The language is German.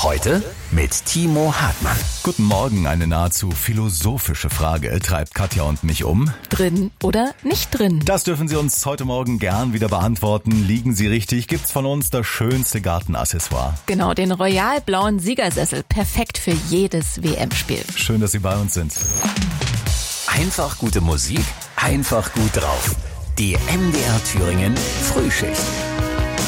Heute mit Timo Hartmann. Guten Morgen, eine nahezu philosophische Frage treibt Katja und mich um. Drin oder nicht drin? Das dürfen Sie uns heute Morgen gern wieder beantworten. Liegen Sie richtig, gibt's von uns das schönste Gartenaccessoire. Genau, den royal-blauen Siegersessel. Perfekt für jedes WM-Spiel. Schön, dass Sie bei uns sind. Einfach gute Musik, einfach gut drauf. Die MDR Thüringen Frühschicht.